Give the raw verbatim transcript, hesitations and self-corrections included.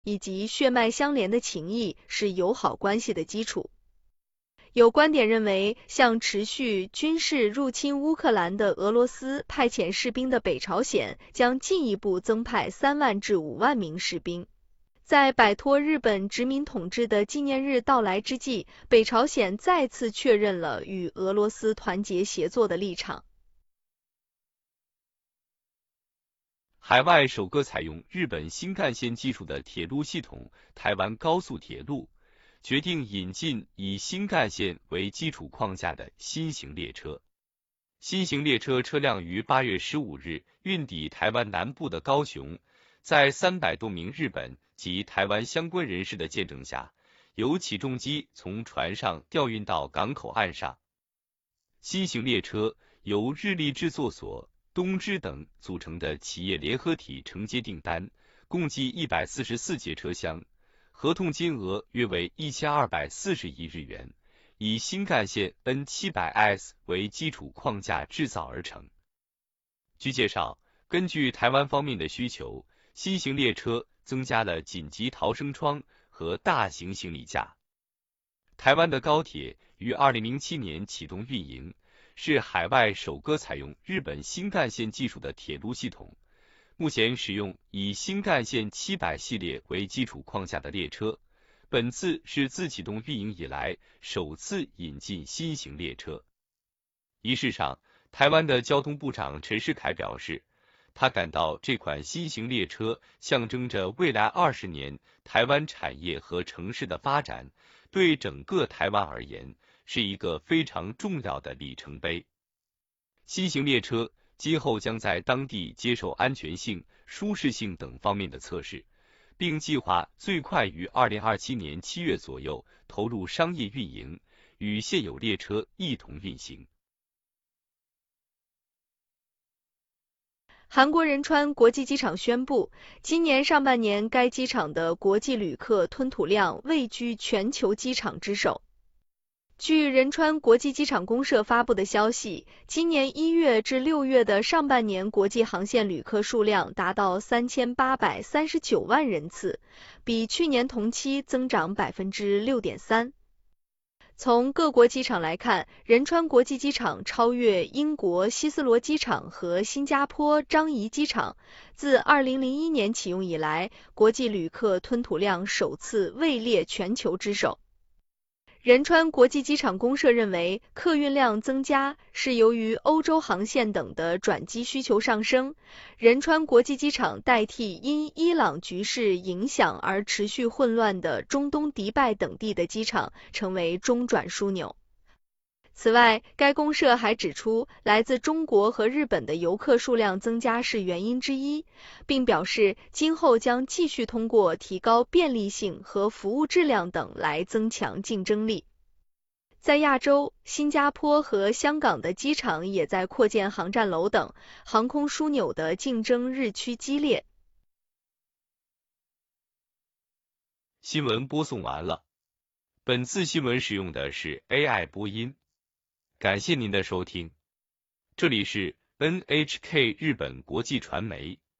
以及血脉相连的情谊是友好关系的基础。有观点认为，向持续军事入侵乌克兰的俄罗斯派遣士兵的北朝鲜将进一步增派三万至五万名士兵。在摆脱日本殖民统治的纪念日到来之际，北朝鲜再次确认了与俄罗斯团结协作的立场。 海外首个采用日本新干线技术的铁路系统台湾高速铁路决定引进以新干线为基础框架的新型列车。新型列车车辆于八月十五日运抵台湾南部的高雄，在三百多名日本及台湾相关人士的见证下，由起重机从船上调运到港口岸上。新型列车由日立制作所、东芝等组成的企业联合体承接订单，共计一百四十四节车厢，合同金额约为一千二百四十亿日元，以新干线 N 七百 S 为基础框架制造而成。据介绍，根据台湾方面的需求，新型列车增加了紧急逃生窗和大型行李架。台湾的高铁于二零零七年启动运营，是海外首个采用日本新干线技术的铁路系统。目前使用以新干线七百系列为基础框架的列车，本次是自启动运营以来首次引进新型列车。仪式上，台湾的交通部长陈世凯表示，他感到这款新型列车象征着未来二十年台湾产业和城市的发展，对整个台湾而言是一个非常重要的里程碑。新型列车今后将在当地接受安全性、舒适性等方面的测试，并计划最快于二零二七年七月左右投入商业运营，与现有列车一同运行。 韩国仁川国际机场宣布，今年上半年该机场的国际旅客吞吐量位居全球机场之首。据仁川国际机场公社发布的消息，今年一月至六月的上半年国际航线旅客数量达到三千八百三十九万人次，比去年同期增长 百分之六点三。从各国机场来看，仁川国际机场超越英国希斯罗机场和新加坡樟宜机场，自二零零一年启用以来，国际旅客吞吐量首次位列全球之首。仁川国际机场公社认为，客运量增加是由于欧洲航线等的转机需求上升。仁川国际机场代替因伊朗局势影响而持续混乱的中东迪拜等地的机场，成为中转枢纽。此外，该公社还指出，来自中国和日本的游客数量增加是原因之一，并表示今后将继续通过提高便利性和服务质量等来增强竞争力。在亚洲，新加坡和香港的机场也在扩建航站楼等，航空枢纽的竞争日趋激烈。 新闻播送完了，本次新闻使用的是 A I 播音。感谢您的收听，这里是 N H K 日本国际传媒。